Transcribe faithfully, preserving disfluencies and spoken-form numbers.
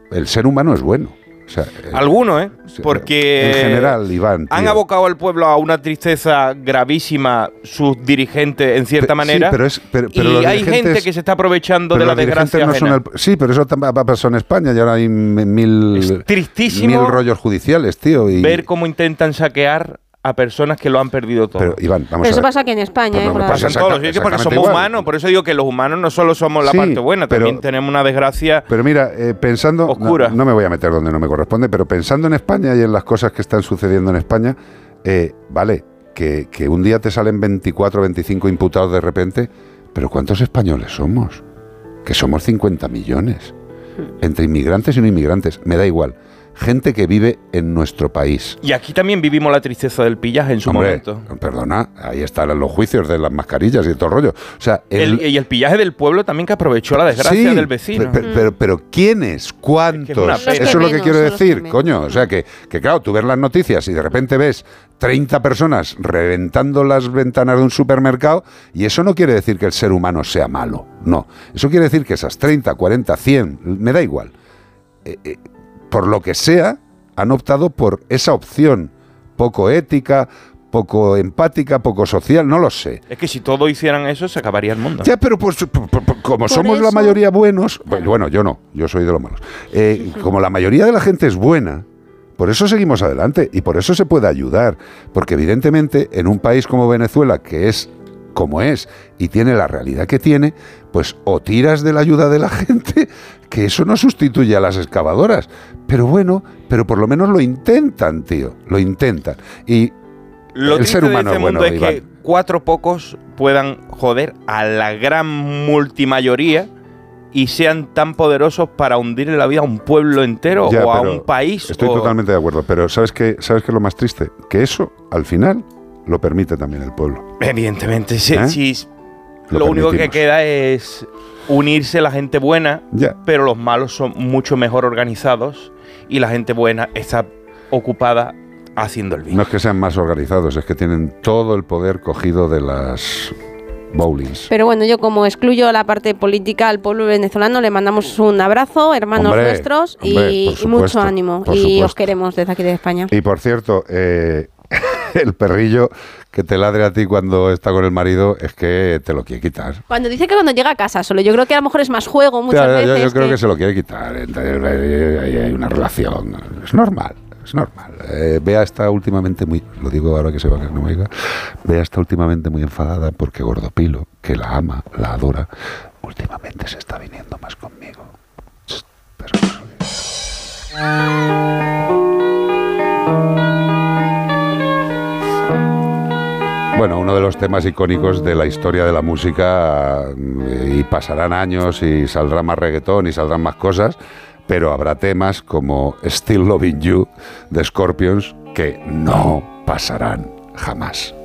el ser humano es bueno. O sea, Algunos, ¿eh? Porque en general, Iván, tío. Han abocado al pueblo a una tristeza gravísima sus dirigentes, en cierta Pe- manera. Sí, pero es, pero, pero y los hay dirigentes- gente que se está aprovechando pero de la los dirigentes desgracia no son ajena. el- Sí, pero eso también ha pasado en España y ahora hay mil, Es tristísimo mil rollos judiciales, tío. Y, ver cómo intentan saquear a personas que lo han perdido todo. pero, Iván, vamos Pero a eso ver. pasa aquí en España, Pero ¿eh? no me Con la- pasa Pasan todos los sitios porque exactamente somos igual. humanos. Por eso digo que los humanos no solo somos la Sí, parte buena, pero- también tenemos una desgracia. Pero mira, eh, pensando, no, Oscura. no me voy a meter donde no me corresponde, pero pensando en España y en las cosas que están sucediendo en España, eh, vale, que, que un día te salen veinticuatro, veinticinco imputados de repente, pero ¿cuántos españoles somos? Que somos cincuenta millones, entre inmigrantes y no inmigrantes, me da igual. Gente que vive en nuestro país. Y aquí también vivimos la tristeza del pillaje en su Hombre, momento. perdona, ahí están los juicios de las mascarillas y todo el rollo. O sea, El- y el pillaje del pueblo también que aprovechó la desgracia Sí, del vecino. Pero, pero, pero ¿quiénes? ¿Cuántos? Es que es una pena. Eso es lo Los que que quiero menos, son los decir, que menos. coño. O sea, que, que claro, tú ves las noticias y de repente ves treinta personas reventando las ventanas de un supermercado y eso no quiere decir que el ser humano sea malo. No. Eso quiere decir que esas treinta, cuarenta, cien, me da igual. Eh, eh, por lo que sea, han optado por esa opción poco ética, poco empática, poco social, no lo sé. Es que si todos hicieran eso, se acabaría el mundo. Ya, pero pues, por- por- por- como Por somos la eso- mayoría buenos, bueno, bueno, yo no, yo soy de los malos. Eh, como la mayoría de la gente es buena, por eso seguimos adelante y por eso se puede ayudar. Porque evidentemente en un país como Venezuela, que es como es y tiene la realidad que tiene, pues o tiras de la ayuda de la gente, que eso no sustituye a las excavadoras. Pero bueno, pero por lo menos lo intentan, tío, lo intentan. Y Lo el triste ser humano de este bueno, mundo es Iván. que cuatro pocos puedan joder a la gran multimayoría y sean tan poderosos para hundir en la vida a un pueblo entero Ya, o a pero un país. Estoy o- totalmente de acuerdo, pero ¿sabes qué, ¿sabes qué es lo más triste? Que eso, al final, lo permite también el pueblo. Evidentemente, si, ¿Eh? si Lo lo, único que permitimos. queda es unirse la gente buena, Ya. pero los malos son mucho mejor organizados y la gente buena está ocupada haciendo el bien. No es que sean más organizados, es que tienen todo el poder cogido de las bowlings. Pero bueno, yo como excluyo la parte política al pueblo venezolano, le mandamos un abrazo, hermanos Hombre, nuestros, y, hombre, por y supuesto, mucho ánimo. por Y supuesto. os queremos desde aquí de España. Y por cierto, eh, el perrillo que te ladre a ti cuando está con el marido es que te lo quiere quitar. Cuando dice que cuando llega a casa solo, yo creo que a lo mejor es más juego muchas Ya, ya, yo, veces. yo creo que... se lo quiere quitar. Entonces, hay, hay una relación. Es normal, es normal. Eh, Bea está últimamente muy, lo digo ahora que se va, que no me diga, Bea está últimamente muy enfadada porque Gordopilo, que la ama, la adora, últimamente se está viniendo más conmigo. Pero no se lo digo. Bueno, uno de los temas icónicos de la historia de la música, eh, y pasarán años y saldrá más reggaetón y saldrán más cosas, pero habrá temas como Still Loving You de Scorpions que no pasarán jamás.